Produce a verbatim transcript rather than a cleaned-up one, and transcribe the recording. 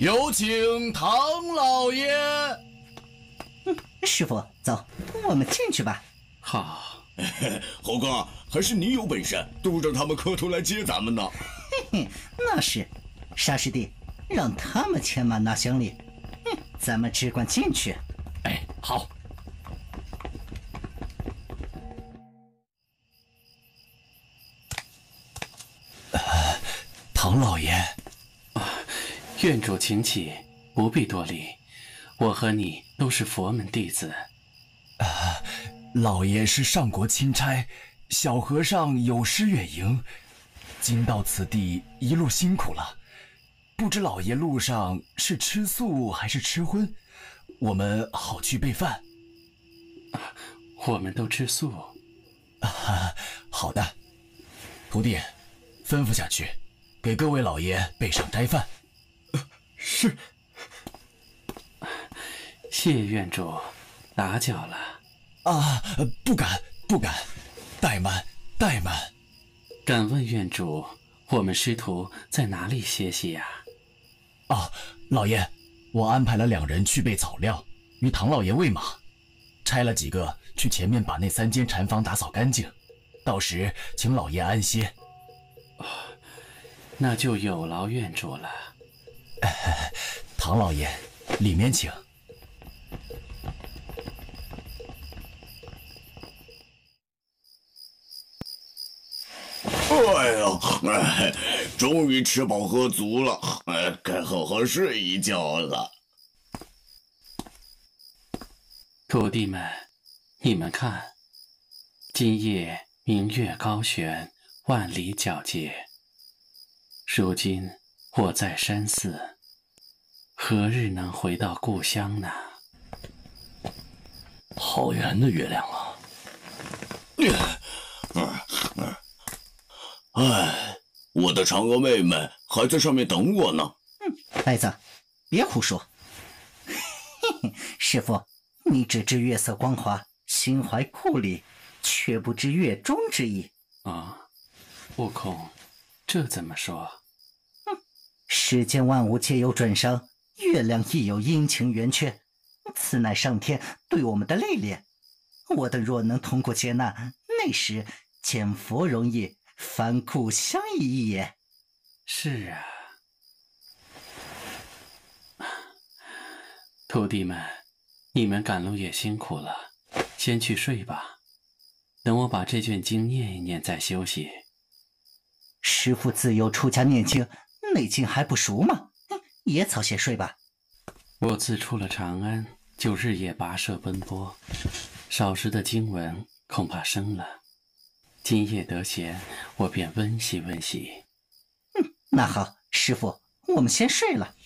有请唐老爷。 嗯，师傅，走，我们进去吧。 好， 猴哥，还是你有本事，都让他们磕头来接咱们呢。 嘿嘿，那是，沙师弟，让他们牵马拿行李，嗯，咱们只管进去。 哎，好。 呃，唐老爷， 啊，院主请起，不必多礼。我和你都是佛门弟子。 啊，老爷是上国钦差，小和尚有失远迎，今到此地一路辛苦了。不知老爷路上是吃素还是吃荤，我们好去备饭。 啊，我们都吃素。 啊，好的，徒弟，吩咐下去，给各位老爷备上斋饭。 是。 谢院主，打搅了。 啊，不敢不敢，怠慢怠慢。 敢问院主，我们师徒在哪里歇息呀？ 啊，老爷，我安排了两人去备草料，与唐老爷喂马，差了几个去前面把那三间禅房打扫干净，到时请老爷安歇。 哦，那就有劳院主了。 唐老爷，里面请。 哎呀，哎，终于吃饱喝足了，哎，该好好睡一觉了。 徒弟们，你们看，今夜明月高悬，万里皎洁。如今我在山寺，何日能回到故乡呢？ 好圆的月亮啊！ 哎，我的嫦娥妹妹还在上面等我呢。 嗯，呆子，别胡说。嘿嘿，师傅，你只知月色光华，心怀故里，却不知月中之意。 啊，悟空，这怎么说？ 嗯，世间万物皆有准伤，月亮亦有阴晴圆缺，此乃上天对我们的历练。我等若能通过劫难，那时见佛容易，凡苦相依也。 是啊，徒弟们，你们赶路也辛苦了，先去睡吧。等我把这卷经念一念再休息。 师父自幼出家念经，内经还不熟吗？也早些睡吧。 我自出了长安，就日夜跋涉奔波，少时的经文恐怕生了。今夜得闲，我便温习温习。 嗯，那好，师父，我们先睡了。